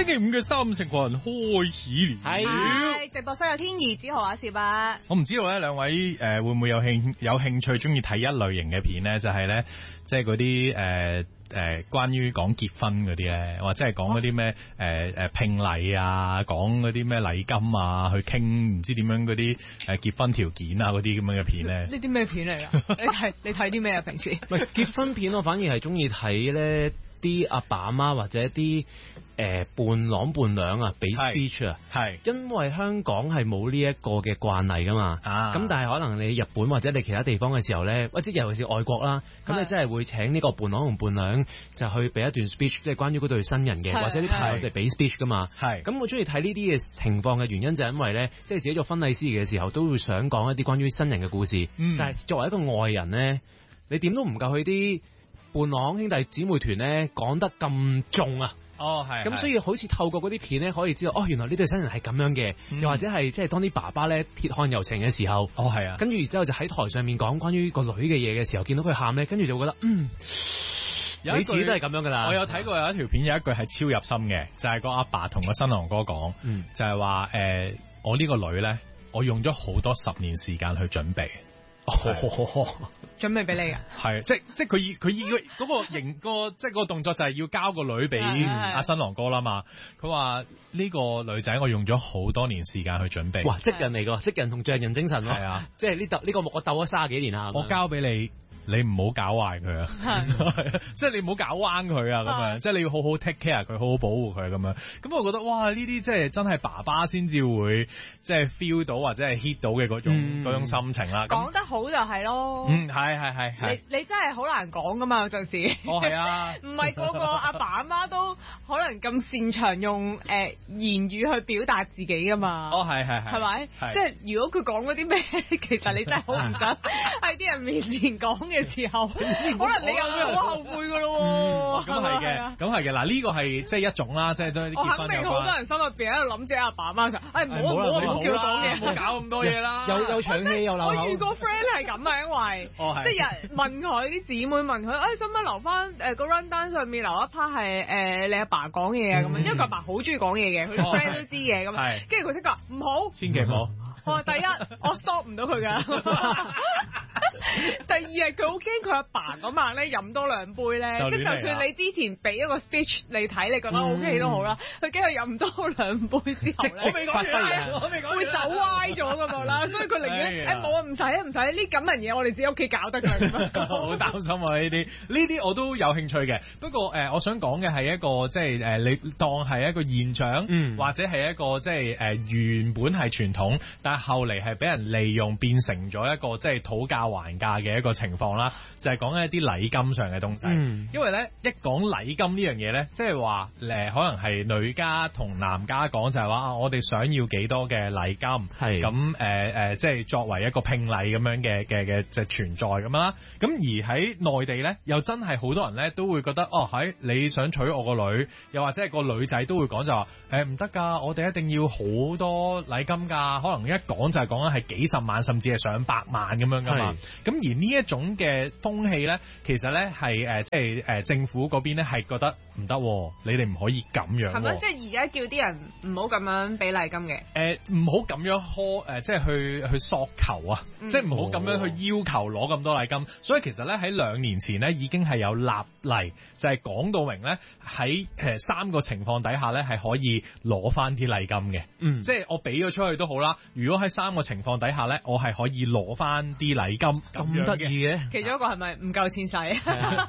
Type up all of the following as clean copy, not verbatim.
星期五嘅三成群開始了。 係直播室有天兒子豪阿攝啊！ 我唔知道咧，兩位會唔會有興趣中意睇一類型嘅片咧？就係咧，即係嗰啲關於講結婚嗰啲咧，或者係講嗰啲咩聘禮啊，講嗰啲咩禮金啊，去傾唔知點樣嗰啲結婚條件啊嗰啲咁樣嘅片咧。 呢啲咩片嚟㗎？你睇啲咩啊？平時唔係結婚片，我反而係中意睇咧啲阿爸阿媽或者啲伴郎伴娘啊，俾 speech 啊， 係因為香港係冇呢一個嘅慣例噶嘛，咁但係可能你日本或者你其他地方嘅時候咧，或者尤其是外國啦，咁你真係會請呢個伴郎同伴娘就去俾一段 speech，即係關於嗰對新人嘅，或者啲朋友哋俾 speech 噶嘛，係咁我中意睇呢啲嘅情況嘅原因就係因為咧，即係自己做婚禮司儀嘅時候都會想講一啲關於新人嘅故事，但係作為一個外人咧，你點都唔夠佢啲伴郎兄弟姊妹團咧講得咁重啊！ 哦，係咁，所以好似透過嗰啲片咧，可以知道哦，原來呢對新人係咁樣嘅，又或者係即係當啲爸爸咧鐵漢柔情嘅時候， 哦係啊， 跟住然之後就喺台上面講關於個女嘅嘢嘅時候，見到佢喊咧，跟住就會覺得你自己都係咁樣噶啦。 我有睇過有一條片，有一句係超入心嘅，就係個阿爸同個新郎哥講，就係話我呢個女咧，我用咗好多10年時間去準備。 準備俾你㗎， 係即係佢以嗰個型個即係個動作就係要交個女俾阿新郎哥啦嘛。佢話呢個女仔我用咗好多年時間去準備。 哇，職人嚟㗎，職人同匠人精神咯。係啊，即係呢個木我鬥咗30幾年啊。 我交俾你。你唔好搞壞佢啊！即係你唔好搞彎佢啊！咁樣，即係你要好好 take care 佢，好好保護佢咁樣。咁我覺得哇，呢啲即係真係爸爸先至會即係 feel 到或者係 hit 到嘅嗰種心情啦。 講得好就係咯。 係。 你真係好難講噶嘛，有陣時。 哦，係啊。 唔係個個阿爸阿媽都可能咁擅長用言語去表達自己噶嘛。 哦，係。 係咪？即係如果佢講嗰啲咩，其實你真係好唔想喺啲人面前講嘅時候，可能你又會好後悔噶咯。 咁係嘅，咁係嘅。嗱，呢個係即係一種啦，即係都係啲結婚有關。我肯定好多人心入邊喺度諗住阿爸阿媽就，唔好叫佢講嘢，唔好搞咁多嘢啦。 又長氣又漏口。 我遇過 friend 係咁啊，因為即係人問佢啲姊妹問佢，使唔使留翻個 run down 上面留一 part 係你阿爸講嘢啊咁樣，因為佢阿爸好中意講嘢嘅，佢啲 friend 都知嘅咁。跟住佢識講唔好， 千祈唔好。 我話第一，我 stop 唔到佢噶。第二係佢好驚佢阿爸嗰晚咧飲多2杯咧，即係就算你之前俾一個 speech 你睇，你覺得 OK 都好啦。佢驚佢飲多2杯之後咧，我未講會走歪咗噶嘛啦，所以佢寧願冇啊，唔使呢咁嘅嘢，我哋自己屋企搞得㗎。 好擔心啊！呢啲我都有興趣嘅。不過我想講嘅係一個即係你當係一個現象，或者係一個即係原本係傳統，但係後嚟係俾人利用變成咗一個即係討價還價嘅一個情況啦，就係講緊一啲禮金上嘅東西。因為咧一講禮金呢樣嘢咧，即係話可能係女家同男家講就係話我哋想要幾多嘅禮金，係咁即係作為一個聘禮咁樣嘅即係存在咁樣啦。咁而喺內地咧，又真係好多人咧都會覺得喺你想娶我個女，又或者係個女仔都會講就話唔得㗎，我哋一定要好多禮金㗎，可能一講就係講緊係幾十萬甚至係上百萬咁樣㗎嘛。咁而呢一種嘅風氣咧，其實咧係即係政府嗰邊咧係覺得唔得，你哋唔可以咁樣。係咪即係而家叫啲人唔好咁樣俾禮金嘅？ 唔好咁樣即係去索求啊！即係唔好咁樣去要求攞咁多禮金。所以其實咧喺2年前咧已經係有立例，就係講到明咧喺3個情況底下咧係可以攞翻啲禮金嘅。即係我俾咗出去都好啦。如果喺3個情況底下咧，我係可以攞翻啲禮金。 咁得意嘅， 其中一個係咪唔夠錢使？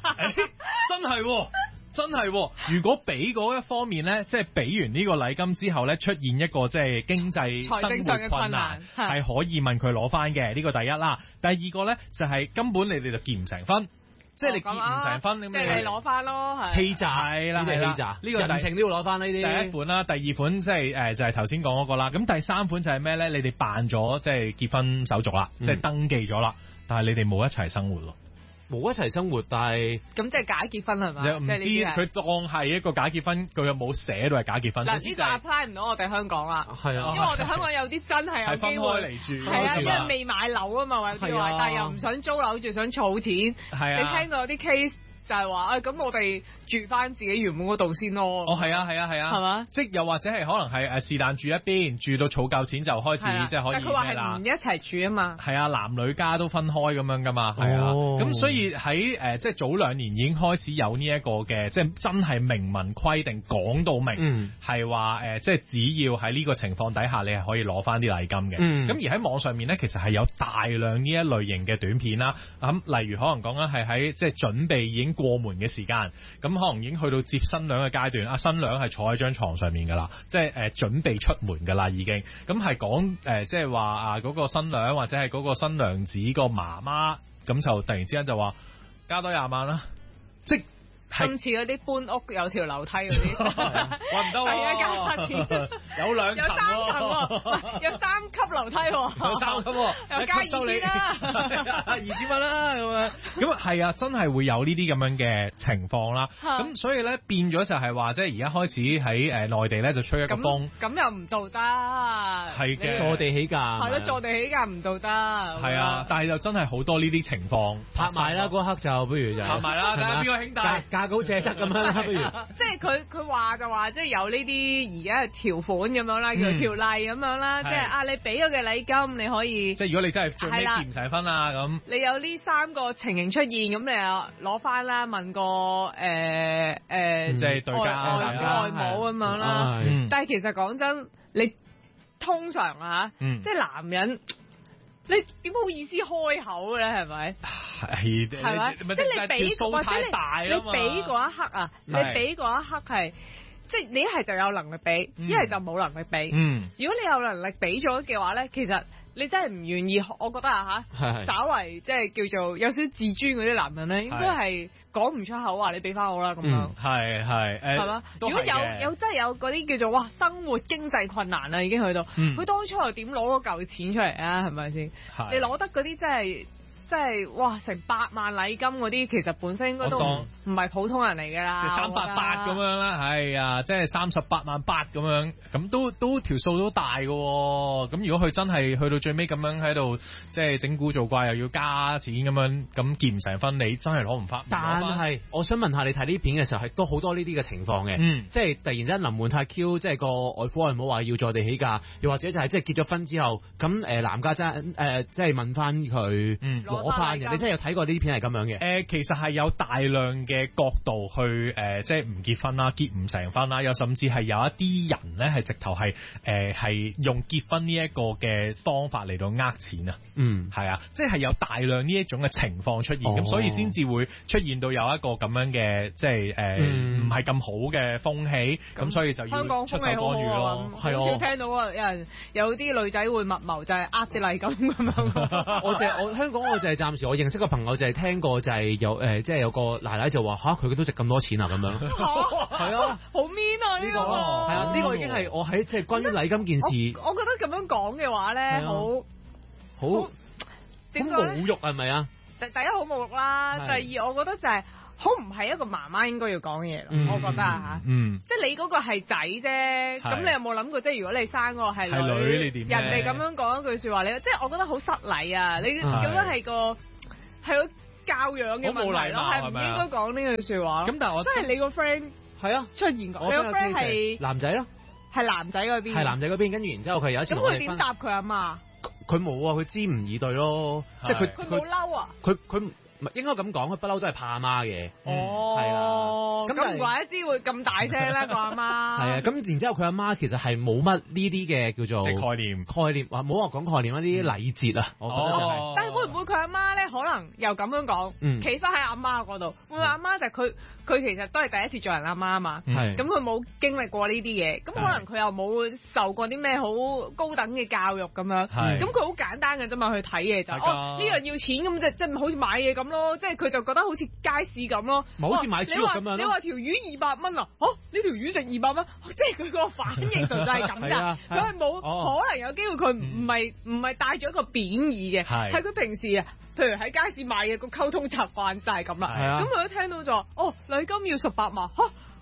真係，如果俾嗰一方面咧，即係俾完呢個禮金之後咧，出現一個即係經濟財政上嘅困難， 係可以問佢攞翻嘅。呢個第一啦。第二個咧就係根本你哋就結唔成婚。即係你結唔成婚， 即係你攞翻咯，係欺詐啦，呢個人情都要攞翻呢啲。 第一款啦，第二款即係就係頭先講嗰個啦。咁第3款就係咩咧？你哋辦咗即係結婚手續啦，即係登記咗啦，但係你哋冇一齊生活咯。 冇一齊生活，但係咁即係假結婚係嘛？ 唔知佢當係一個假結婚，佢又冇寫到係假結婚。 嗱，呢個 apply 唔到我哋香港啦。 係啊， 因為我哋香港有啲真係有機會分開嚟住。 係啊，因為未買樓啊嘛，或者話，但係又唔想租樓住，想儲錢。 係啊， 你聽到有啲 case。 就係話咁我哋住翻自己原本嗰度先咯。 哦，係啊，係嘛？即又或者係可能係是但住一邊，住到儲夠錢就開始即係可以。 但佢話係唔一齊住啊嘛。 係啊，男女家都分開咁樣噶嘛。係啊，咁所以喺即係早2年已經開始有呢一個嘅，即係真係明文規定講到明，係話即係只要喺呢個情況底下，你係可以攞翻啲禮金嘅。咁而喺網上面咧，其實係有大量呢一類型嘅短片啦。咁例如可能講緊係喺即係準備已經過門嘅時間，咁可能已經去到接新娘嘅階段，新娘係坐喺張床上面噶啦，即係準備出門噶啦已經。咁係講即係話嗰個新娘或者係嗰個新娘子個媽媽，咁就突然之間就話加多20萬啦，即今次嗰啲搬屋有條樓梯嗰啲， 話唔得喎， 係啊，加錢， 有2層， 有3層喎，有3級樓梯喎， 有3級喎， 又加2000啦 ，2000蚊啦咁樣，咁係啊，真係會有呢啲咁樣嘅情況啦。咁所以咧變咗就係話，即係而家開始喺內地咧就吹一個風， 咁又唔道德， 係嘅， 坐地起價， 係咯，坐地起價唔道德， 係啊，但係就真係好多呢啲情況， 拍賣啦嗰刻就不如就拍賣啦，睇下邊個兄弟。 價高者得咁樣啦，不如即係佢話嘅話，即係有呢啲而家嘅條款咁樣啦，叫條例咁樣啦，即係你俾咗嘅禮金你可以， 即係如果你真係最尾結唔成婚啊咁， 你有呢3個情形出現，咁你又攞翻啦，問個即係對家外母咁樣啦。但係其實講真，你通常即係男人。你點好意思開口嘅咧？係咪？係咪？即係你俾或者你俾嗰一刻啊，你俾嗰一刻係，即係你一係就有能力俾，一係就冇能力俾。如果你有能力俾咗嘅話咧，其實你真係唔願意。我覺得稍為即係叫做有少少自尊嗰啲男人咧，應該係講唔出口話你俾翻我啦咁樣。係嘛？如果有真係有嗰啲叫做生活經濟困難啦，已經去到，佢當初又點攞嗰嚿錢出嚟啊？係咪先？你攞得嗰啲真係成8萬禮金嗰啲，其實本身應該都唔係普通人嚟㗎啦。 388咁樣啦，係啊，即係38萬8咁樣，咁都條數都大㗎喎。咁如果佢真係去到最尾咁樣喺度，即係整蠱做怪，又要加錢咁樣，咁結唔成婚，你真係攞唔翻。 但係我想問下你睇呢片嘅時候，係都好多呢啲嘅情況嘅，即係突然間臨門太 Q，即係個外父外母話要坐地起價，又或者就係即係結咗婚之後，咁男家真即係問翻佢。攞翻嘅，你真係有睇過呢啲片係咁樣嘅？ 其實係有大量嘅角度去即係唔結婚啦，結唔成婚啦，又甚至係有一啲人咧係直頭係用結婚呢一個嘅方法嚟到呃錢啊。係啊，即係有大量呢一種嘅情況出現，咁所以先至會出現到有一個咁樣嘅即係唔係咁好嘅風氣，咁所以就要出手干預咯。 係好少聽到有啲女仔會密謀就係呃啲禮金咁樣。 我香港我就係暫時我認識個朋友就係聽過就係有即係有個奶奶就話佢都值咁多錢啊咁樣。係啊， 好 mean 啊呢個。 係啊，呢個已經係我喺即係關於禮金件事。 我覺得咁樣講嘅話咧，好點講侮辱係咪啊？ 第一好侮辱啦，第二我覺得就係好唔係一個媽媽應該要講嘅嘢咯。我覺得即係你嗰個係仔啫，咁你有冇諗過即係如果你生嗰個係女，你點？人哋咁樣講一句説話，你即係我覺得好失禮啊！你咁樣係個教養嘅問題咯，係唔應該講呢句説話。 咁但係我即係你個 friend 係啊出現過，你個 friend 係男仔咯， 係男仔嗰邊， 係男仔嗰邊，跟住然之後佢有一次咁佢點答佢阿媽？ 佢冇啊，佢支吾以對咯，即係佢冇嬲啊！ 佢唔應該咁講，佢不嬲都係怕阿媽嘅。 係啦，咁唔怪得知會咁大聲啦個阿媽。 係啊，咁然之後佢阿媽其實係冇乜呢啲嘅叫做概念， 話冇話講概念，一啲禮節啊，我覺得就係。 但係會唔會佢阿媽咧可能又咁樣講，企翻喺阿媽嗰度？會唔會阿媽就係佢其實都係第一次做人阿媽啊嘛，咁佢冇經歷過呢啲嘢，咁可能佢又冇受過啲咩好高等嘅教育咁樣，咁佢好簡單嘅啫嘛，去睇嘢就呢樣要錢咁即係好似買嘢咁咯，即係佢就覺得好似街市咁咯， 好似買豬肉咁樣。 你話條魚200蚊啊？呢條魚值200蚊，即係佢個反應純粹係咁㗎，佢係冇可能有機會佢唔係帶咗一個貶義嘅，係佢平時啊。譬如喺街市買嘢個溝通習慣就係咁啦，咁佢都聽到咗，禮金要18萬，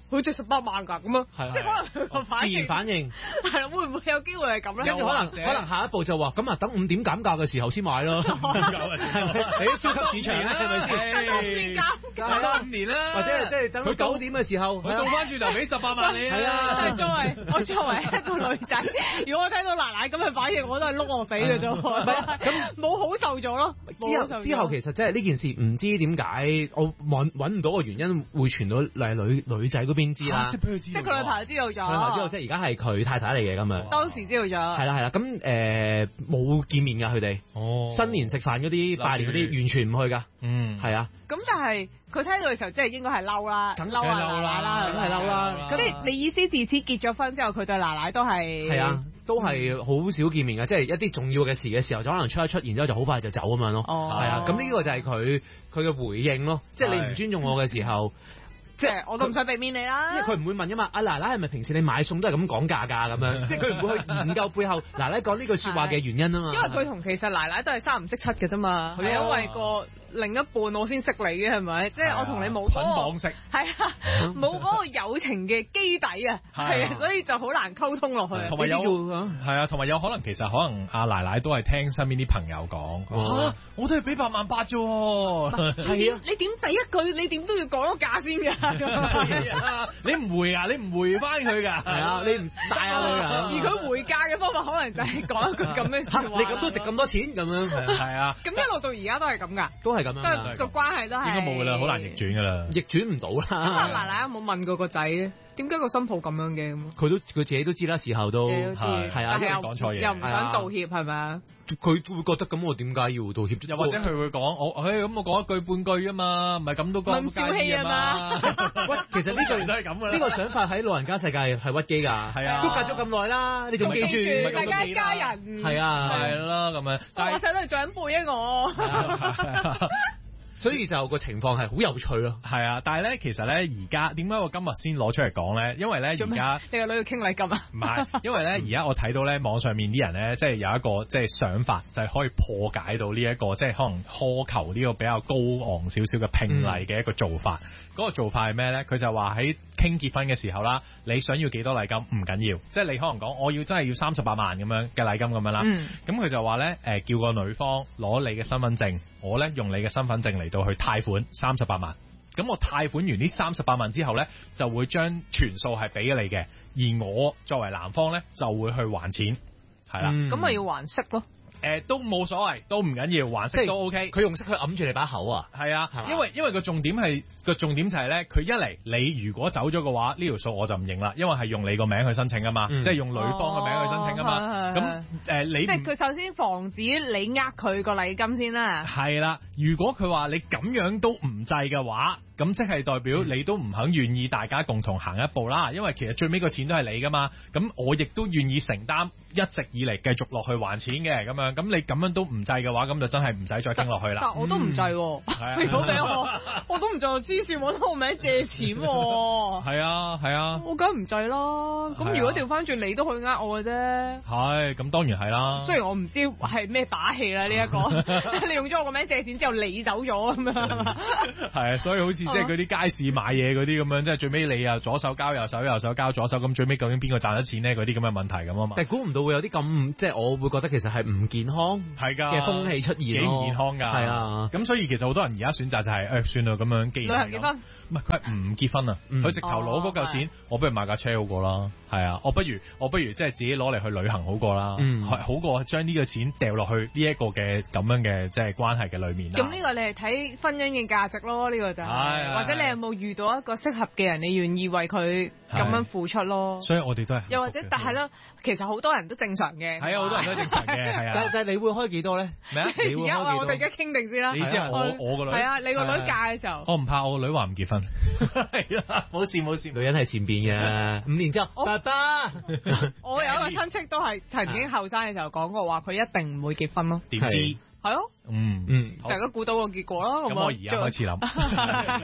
佢值18萬㗎咁樣，即係可能佢個自然反應係啦，會唔會有機會係咁咧？ 跟住可能下一步就話咁啊，等5點減價嘅時候先買咯，喺超級市場啦，係咪先？減多5年啦，或者即係等佢9點嘅時候， 佢倒翻轉頭俾18萬你係啊！ 我作為一個女仔，如果我聽到奶奶咁嘅反應，我都係碌我髀嘅啫。咁冇好受咗咯。 之後其實即係呢件事唔知點解，我揾唔到個原因會傳到女仔嗰邊知啦。 即係佢女朋友知道咗。 佢女朋友知道，即係而家係佢太太嚟嘅咁樣。 當時知道咗。係啦，咁冇見面㗎佢哋。新年食飯嗰啲拜年嗰啲完全唔去㗎。係啊。 咁但係佢聽到嘅時候，即係應該係嬲啦，梗嬲奶奶啦， 梗係嬲啦。 即係你意思自此結咗婚之後，佢對奶奶都係係啊，都係好少見面嘅，即係一啲重要嘅事嘅時候，就可能出一出，然之後就好快就走咁樣咯。係啊，咁呢個就係佢嘅回應咯，即係你唔尊重我嘅時候。即係我都唔想避免你啦， 因為佢唔會問㗎嘛。阿奶奶係咪平時你買餸都係咁講價㗎咁樣？即係佢唔會去研究背後奶奶講呢句説話嘅原因啊嘛。 因為佢同其實奶奶都係3唔識7嘅啫嘛，係因為個另一半我先識你嘅係咪？即係我同你冇嗰個係啊，冇嗰個友情嘅基底啊，係啊，所以就好難溝通落去。 同埋係啊，同埋有可能其實可能阿奶奶都係聽身邊啲朋友講嚇，我都係俾8萬8啫喎。 係啊，你點第一句你點都要講個價先㗎。 你唔回啊？你唔回翻佢㗎？ 係啊，你唔帶下佢啊？ 而佢回價嘅方法可能就係講一句咁嘅説話。 你咁都值咁多錢咁樣係啊。 咁一路到而家都係咁㗎。 都係咁樣。 個關係都係。 應該冇㗎啦，好難逆轉㗎啦。 逆轉唔到啦。 咁阿奶奶有冇問過個仔咧？點解個新抱咁樣嘅？ 佢自己都知啦，事後都係啊， 一直講錯嘢， 又唔想道歉係咪啊？ 佢會覺得咁我點解要道歉？ 又或者佢會講咁我講一句半句啊嘛，唔係咁都講唔介意啊嘛。 喂，其實呢句都係咁嘅。呢個想法喺老人家世界係屈機㗎。係啊，都隔咗咁耐啦，你仲記住大家一家人。 係啊， 係啦咁樣。 我細佬係長輩啊我。 所以就個情況係好有趣咯， 係啊！但係咧，其實咧，而家點解我今日先攞出嚟講咧？因為咧，而家你個女要傾禮金啊？ 唔係，因為咧，而家我睇到咧，網上面啲人咧，即係有一個即係想法，就係可以破解到呢一個即係可能苛求呢個比較高昂少少嘅聘禮嘅一個做法。嗰個做法係咩咧？佢就話喺傾結婚嘅時候啦，你想要幾多禮金唔緊要，即係你可能講我要真係要38萬咁樣嘅禮金咁樣啦。咁佢就話咧，叫個女方攞你嘅身份證，我咧用你嘅身份證嚟到去貸款38萬，咁我貸款完呢38萬之後咧，就會將全數係俾咗你嘅，而我作為男方咧就會去還錢，係啦， 咁咪要還息咯。 都冇所謂，都唔緊要，還息都 OK。 佢用息去揞住你把口啊？ 係啊，因為個重點就係咧，佢一嚟你如果走咗嘅話，呢條數我就唔認啦，因為係用你個名去申請啊嘛，即係用女方嘅名去申請啊嘛。咁你即係佢首先防止你佢個禮金先啦。 係啦，如果佢話你咁樣都唔制嘅話，咁即係代表你都唔肯願意大家共同行一步啦。因為其實最尾個錢都係你噶嘛，咁我亦都願意承擔一直以嚟繼續落去還錢嘅咁樣。咁你咁樣都唔制嘅話，咁就真係唔使再傾落去啦。 但我都唔制喎，你講俾我都唔制，黐線揾我名借錢喎。係啊， 我梗唔制啦。咁如果調翻轉你都去呃我嘅啫。 係，咁當然係啦。 雖然我唔知係咩把戲啦呢一個，你用咗我個名借錢之後你走咗咁樣。 係啊，所以好似即係嗰啲街市買嘢嗰啲咁樣，即係最尾你又左手交右手，右手交左手，咁最尾究竟邊個賺咗錢呢？嗰啲咁嘅問題咁啊嘛。 但係估唔到會有啲咁，即係我會覺得其實係唔健康嘅風氣出現， 幾唔健康㗎。係啊，咁所以其實好多人而家選擇就係算啦咁樣。旅行結婚唔係佢係唔結婚啊，佢直頭攞嗰嚿錢，我不如買架車好過啦。係啊，我不如即係自己攞嚟去旅行好過啦，好過將呢個錢掉落去呢一個嘅咁樣嘅即係關係嘅裏面啦。 咁呢個你係睇婚姻嘅價值咯，呢個就係或者你有冇遇到一個適合嘅人，你願意為佢咁樣付出咯。 所以我哋都係又或者，但係咧，其實好多人都正常嘅。 係啊，好多人都正常嘅，係啊。 但係你會開幾多咧？ 咩啊？ 而家我哋而家傾定先啦。 你先我個女係啊，你個女嫁嘅時候， 我唔怕，我個女話唔結婚。係啊，冇事，女人係前邊嘅。5年之後，爸爸。 我有一個親戚都係曾經後生嘅時候講過話，佢一定唔會結婚咯。 點知？ 係咯。 嗯， 大家估到個結果啦。 咁我而家開始諗。